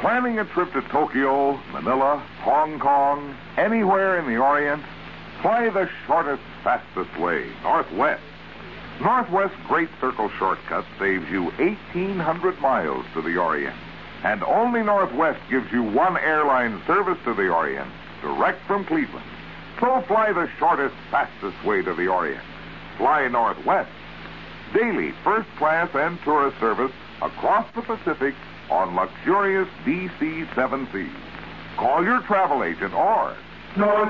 Planning a trip to Tokyo, Manila, Hong Kong, anywhere in the Orient? Fly the shortest, fastest way, Northwest. Northwest's Great Circle Shortcut saves you 1,800 miles to the Orient. And only Northwest gives you one airline service to the Orient, direct from Cleveland. So fly the shortest, fastest way to the Orient. Fly Northwest. Daily first class and tourist service across the Pacific on luxurious DC-7 seas. Call your travel agent or